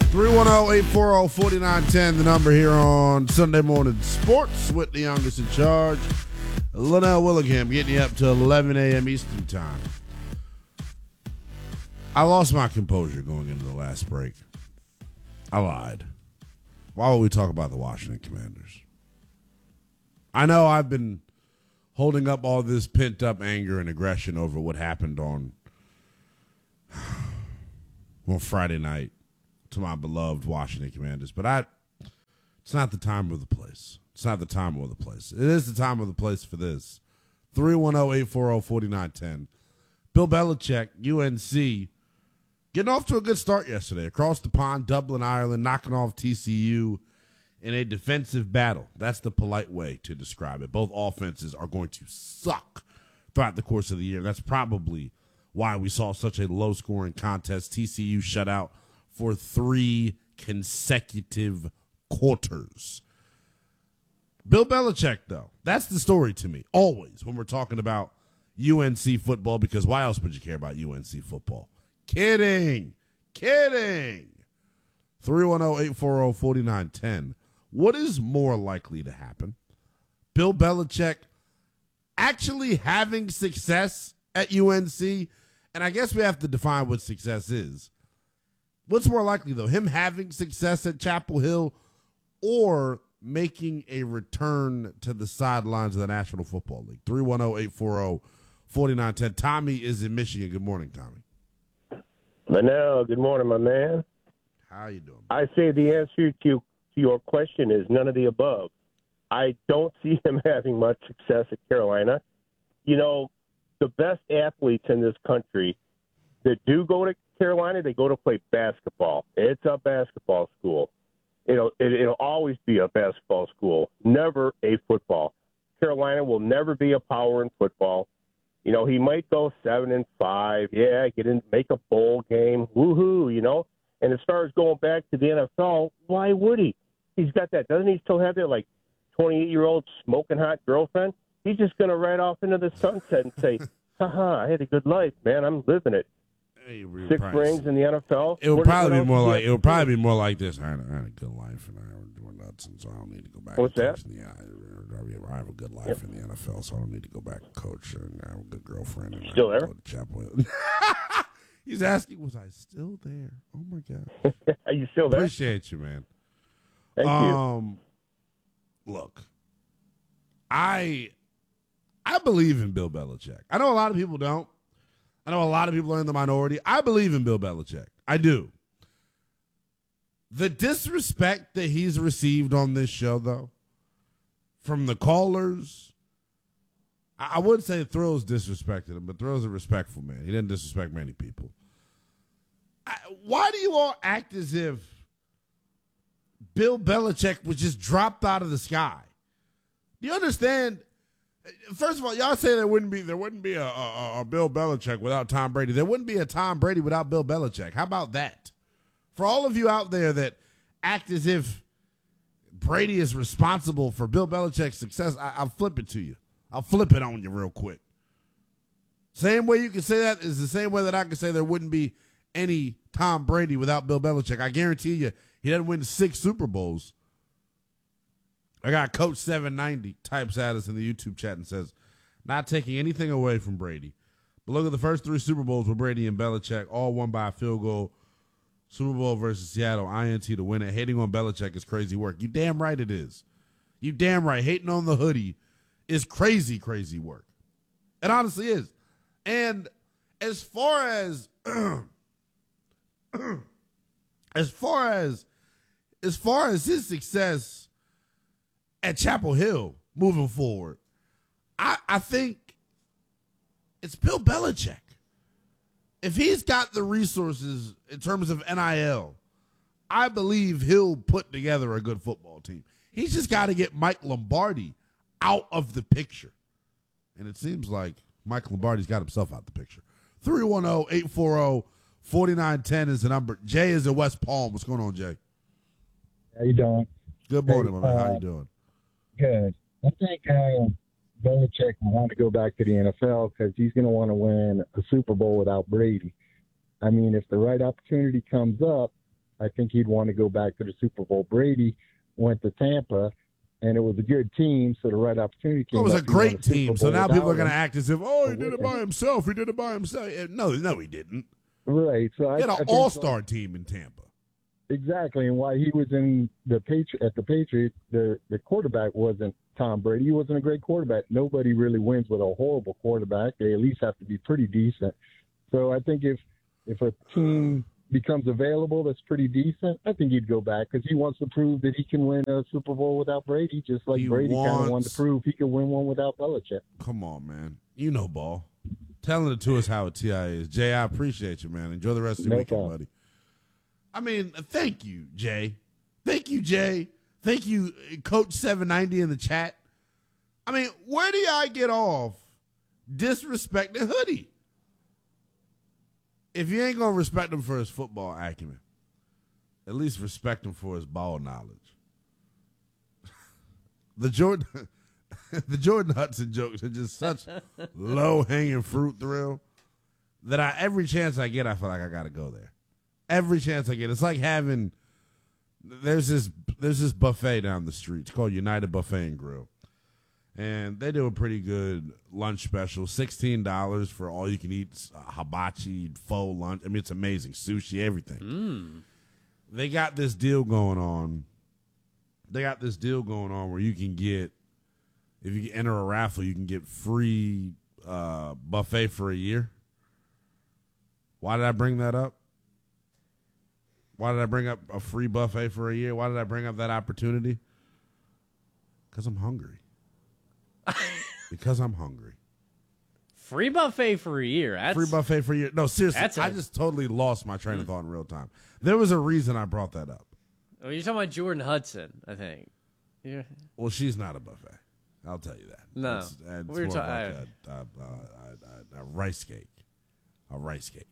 310-840-4910, the number here on Sunday Morning Sports with the youngest in charge, Linnell Willingham, getting you up to 11 a.m. Eastern Time. I lost my composure going into the last break. I lied. Why would we talk about the Washington Commanders? I know I've been holding up all this pent-up anger and aggression over what happened on Friday night to my beloved Washington Commanders, but it's not the time or the place. It's not the time or the place. It is the time or the place for this. 310-840-4910. Bill Belichick, UNC, getting off to a good start yesterday. Across the pond, Dublin, Ireland, knocking off TCU in a defensive battle. That's the polite way to describe it. Both offenses are going to suck throughout the course of the year. That's probably why we saw such a low-scoring contest. TCU shut out for 3 consecutive quarters. Bill Belichick, though, that's the story to me, always, when we're talking about UNC football, because why else would you care about UNC football? Kidding. 310-840-4910. What is more likely to happen? Bill Belichick actually having success at UNC? And I guess we have to define what success is. What's more likely, though, him having success at Chapel Hill or making a return to the sidelines of the National Football League? 310-840-4910. Tommy is in Michigan. Good morning, Tommy. Linnell, good morning, my man. How you doing? I say the answer to your question is none of the above. I don't see him having much success at Carolina. You know, the best athletes in this country that do go to Carolina, they go to play basketball. It's a basketball school. It'll always be a basketball school, never a football. Carolina will never be a power in football. You know, he might go 7-5. Yeah, get in, make a bowl game. Woohoo, you know. And as far as going back to the NFL, why would he? He's got that. Doesn't he still have that, like, 28-year-old smoking hot girlfriend? He's just going to ride off into the sunset and say, haha, I had a good life, man. I'm living it. Hey, 6 rings in the NFL. It would probably be more like this. I had a good life, and I was doing nuts, and so I don't need to go back. What's that? I have a good life in the NFL, so I don't need to go back and coach. And I have a good girlfriend. And Still there? Go to Chapel Hill. He's asking, was I still there? Oh my God! Are you still there? Appreciate you, man. Thank you. Look, I believe in Bill Belichick. I know a lot of people don't. I know a lot of people are in the minority. I believe in Bill Belichick. I do. The disrespect that he's received on this show, though, from the callers, I wouldn't say Thrills disrespected him, but Thrills is a respectful man. He didn't disrespect many people. Why do you all act as if Bill Belichick was just dropped out of the sky? Do you understand? First of all, y'all say there wouldn't be a Bill Belichick without Tom Brady. There wouldn't be a Tom Brady without Bill Belichick. How about that? For all of you out there that act as if Brady is responsible for Bill Belichick's success, I'll flip it to you. I'll flip it on you real quick. Same way you can say that is the same way that I can say there wouldn't be any Tom Brady without Bill Belichick. I guarantee you he doesn't win 6 Super Bowls. I got Coach 790 types at us in the YouTube chat and says, not taking anything away from Brady, but look at the first 3 Super Bowls with Brady and Belichick, all won by a field goal. Super Bowl versus Seattle, INT to win it. Hating on Belichick is crazy work. You damn right it is. You damn right. Hating on the hoodie is crazy, crazy work. It honestly is. And as far as as far as his success at Chapel Hill moving forward, I think it's Bill Belichick. If he's got the resources in terms of NIL, I believe he'll put together a good football team. He's just got to get Mike Lombardi out of the picture. And it seems like Mike Lombardi's got himself out the picture. 310-840-4910 is the number. Jay is in West Palm. What's going on, Jay? How you doing? Good morning, my man. How you doing? Good. I think Belichick will want to go back to the NFL because he's going to want to win a Super Bowl without Brady. I mean, if the right opportunity comes up, I think he'd want to go back to the Super Bowl. Brady went to Tampa, and it was a good team, so the right opportunity came. It was up. a great team, so now people are going to him. act as if, oh, he did it by himself. He did it by himself. No, he didn't. Right. So He had an all-star team in Tampa. Exactly, and while he was in the Patriots, the quarterback wasn't Tom Brady. He wasn't a great quarterback. Nobody really wins with a horrible quarterback. They at least have to be pretty decent. So I think if a team becomes available that's pretty decent, I think he'd go back because he wants to prove that he can win a Super Bowl without Brady, just like Brady kind of wanted to prove he could win one without Belichick. Come on, man. You know ball. Telling it to us how a TI is. Jay, I appreciate you, man. Enjoy the rest of your weekend, buddy. I mean, thank you, Jay. Thank you, Jay. Thank you, Coach 790 in the chat. I mean, where do y'all get off disrespecting Hoodie? If you ain't going to respect him for his football acumen, at least respect him for his ball knowledge. The Jordan Hudson jokes are just such low-hanging fruit thrill that every chance I get, I feel like I got to go there. Every chance I get. It's like having there's this buffet down the street. It's called United Buffet and Grill. And they do a pretty good lunch special, $16 for all you can eat hibachi, faux lunch. I mean, it's amazing. Sushi, everything. They got this deal going on. Where you can get, if you enter a raffle, you can get free buffet for a year. Why did I bring that up? Why did I bring up a free buffet for a year? Why did I bring up that opportunity? Because I'm hungry. Because I'm hungry. Free buffet for a year. Free buffet for a year. No, seriously, I just totally lost my train of thought in real time. There was a reason I brought that up. Oh, you're talking about Jordan Hudson, I think. Yeah. Well, she's not a buffet. I'll tell you that. No. It's we were more talking like a rice cake. A rice cake.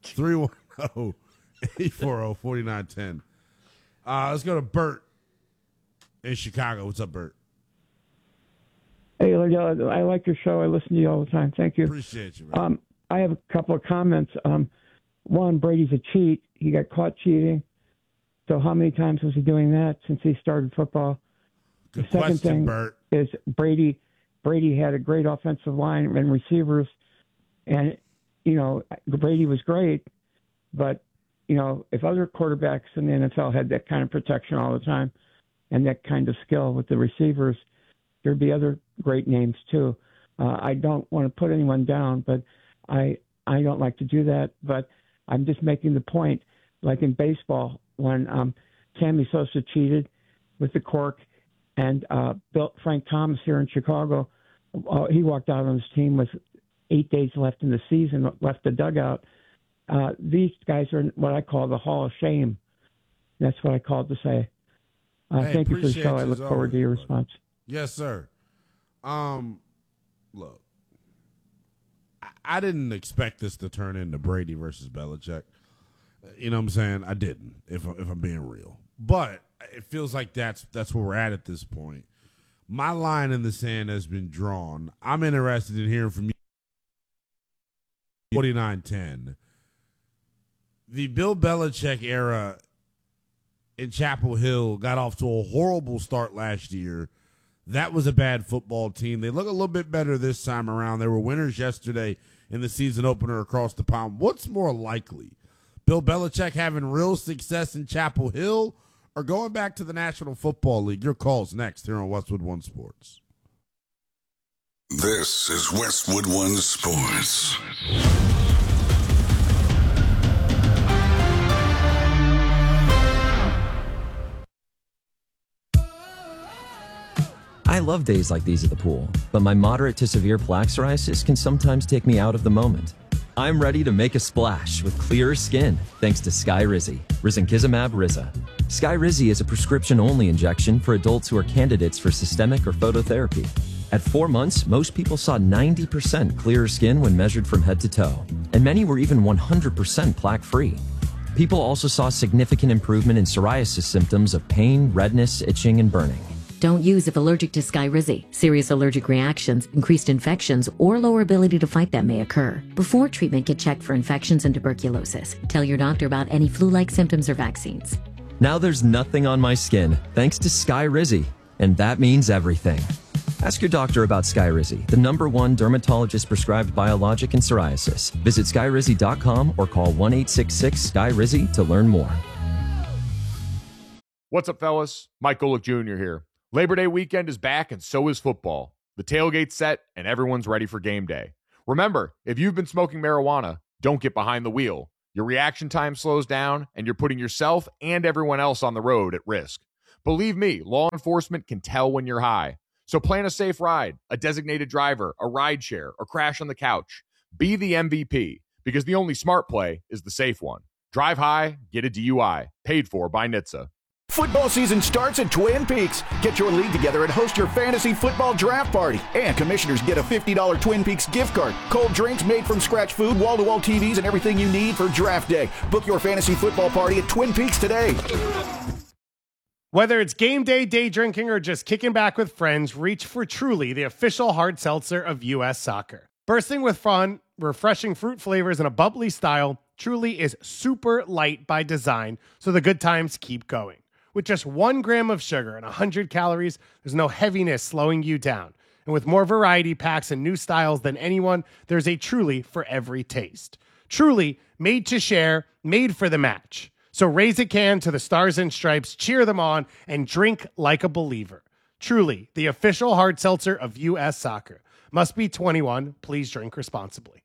310-840-4910. Let's go to Bert in Chicago. What's up, Bert? Hey, I like your show. I listen to you all the time. Thank you. Appreciate you, man. I have a couple of comments. One, Brady's a cheat. He got caught cheating. So how many times was he doing that since he started football? Good the second question, thing Bert. is Brady had a great offensive line and receivers. And, Brady was great. But, if other quarterbacks in the NFL had that kind of protection all the time and that kind of skill with the receivers, there'd be other great names too. I don't want to put anyone down, but I don't like to do that. But I'm just making the point, like in baseball, when Sammy Sosa cheated with the cork and Frank Thomas here in Chicago, he walked out on his team with 8 days left in the season, left the dugout. These guys are what I call the Hall of Shame. That's what I called to say. Thank you for the show. I look forward to your response. Yes, sir. Look, I didn't expect this to turn into Brady versus Belichick. You know what I'm saying? I didn't, if I'm being real. But it feels like that's where we're at this point. My line in the sand has been drawn. I'm interested in hearing from you. 49-10. The Bill Belichick era in Chapel Hill got off to a horrible start last year. That was a bad football team. They look a little bit better this time around. They were winners yesterday in the season opener across the pond. What's more likely? Bill Belichick having real success in Chapel Hill or going back to the National Football League? Your call's next here on Westwood One Sports. This is Westwood One Sports. I love days like these at the pool, but my moderate to severe plaque psoriasis can sometimes take me out of the moment. I'm ready to make a splash with clearer skin thanks to Skyrizi, Risankizumab Riza. Skyrizi is a prescription-only injection for adults who are candidates for systemic or phototherapy. At 4 months, most people saw 90% clearer skin when measured from head to toe, and many were even 100% plaque-free. People also saw significant improvement in psoriasis symptoms of pain, redness, itching, and burning. Don't use if allergic to Skyrizi. Serious allergic reactions, increased infections, or lower ability to fight them may occur. Before treatment, get checked for infections and tuberculosis. Tell your doctor about any flu-like symptoms or vaccines. Now there's nothing on my skin thanks to Skyrizi, and that means everything. Ask your doctor about Skyrizi, the #1 dermatologist-prescribed biologic in psoriasis. Visit Skyrizi.com or call 1-866-SKYRIZI to learn more. What's up, fellas? Mike Golick Jr. here. Labor Day weekend is back, and so is football. The tailgate's set, and everyone's ready for game day. Remember, if you've been smoking marijuana, don't get behind the wheel. Your reaction time slows down, and you're putting yourself and everyone else on the road at risk. Believe me, law enforcement can tell when you're high. So plan a safe ride, a designated driver, a ride share, or crash on the couch. Be the MVP, because the only smart play is the safe one. Drive high, get a DUI. Paid for by NHTSA. Football season starts at Twin Peaks. Get your league together and host your fantasy football draft party. And commissioners get a $50 Twin Peaks gift card. Cold drinks, made from scratch food, wall-to-wall TVs, and everything you need for draft day. Book your fantasy football party at Twin Peaks today. Whether it's game day, day drinking, or just kicking back with friends, reach for Truly, the official hard seltzer of U.S. Soccer. Bursting with fun, refreshing fruit flavors, and a bubbly style, Truly is super light by design, so the good times keep going. With just 1 gram of sugar and 100 calories, there's no heaviness slowing you down. And with more variety packs and new styles than anyone, there's a Truly for every taste. Truly, made to share, made for the match. So raise a can to the Stars and Stripes, cheer them on, and drink like a believer. Truly, the official hard seltzer of U.S. Soccer. Must be 21. Please drink responsibly.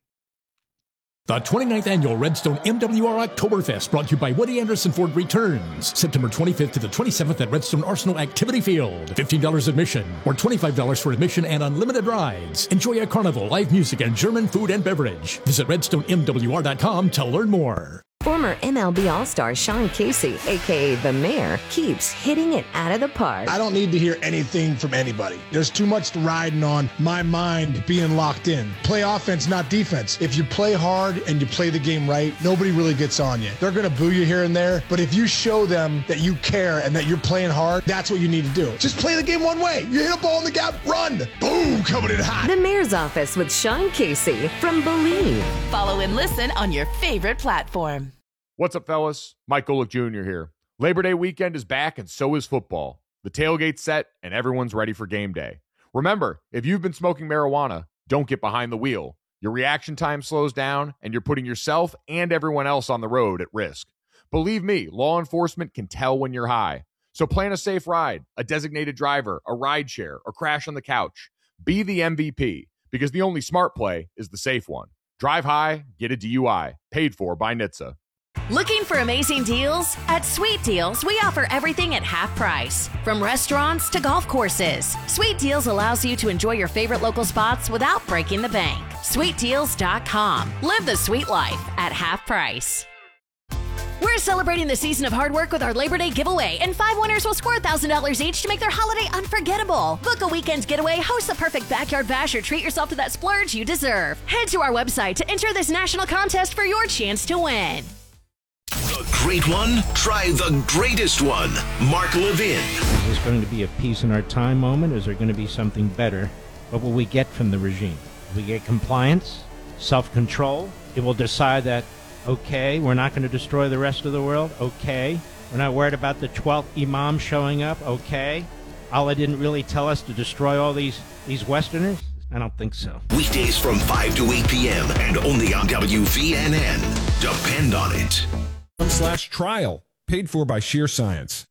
The 29th Annual Redstone MWR Oktoberfest, brought to you by Woody Anderson Ford, returns September 25th to the 27th at Redstone Arsenal Activity Field. $15 admission, or $25 for admission and unlimited rides. Enjoy a carnival, live music, and German food and beverage. Visit RedstoneMWR.com to learn more. Former MLB All-Star Sean Casey, a.k.a. The Mayor, keeps hitting it out of the park. I don't need to hear anything from anybody. There's too much riding on my mind being locked in. Play offense, not defense. If you play hard and you play the game right, nobody really gets on you. They're going to boo you here and there, but if you show them that you care and that you're playing hard, that's what you need to do. Just play the game one way. You hit a ball in the gap, run. Boom, coming in hot. The Mayor's Office with Sean Casey from Believe. Follow and listen on your favorite platform. What's up, fellas? Mike Golick Jr. here. Labor Day weekend is back, and so is football. The tailgate's set, and everyone's ready for game day. Remember, if you've been smoking marijuana, don't get behind the wheel. Your reaction time slows down, and you're putting yourself and everyone else on the road at risk. Believe me, law enforcement can tell when you're high. So plan a safe ride, a designated driver, a ride share, or crash on the couch. Be the MVP, because the only smart play is the safe one. Drive high, get a DUI. Paid for by NHTSA. Looking for amazing deals? At Sweet Deals, we offer everything at half price. From restaurants to golf courses, Sweet Deals allows you to enjoy your favorite local spots without breaking the bank. SweetDeals.com. Live the sweet life at half price. We're celebrating the season of hard work with our Labor Day giveaway, and 5 winners will score $1,000 each to make their holiday unforgettable. Book a weekend getaway, host the perfect backyard bash, or treat yourself to that splurge you deserve. Head to our website to enter this national contest for your chance to win. The great one? Try the greatest one. Mark Levin. Is this going to be a peace in our time moment? Is there going to be something better? What will we get from the regime? Will we get compliance? Self-control? It will decide that, okay, we're not going to destroy the rest of the world? Okay. We're not worried about the 12th Imam showing up? Okay. Allah didn't really tell us to destroy all these Westerners? I don't think so. Weekdays from 5 to 8 p.m. and only on WVNN. Depend on it. /trial, paid for by Sheer Science.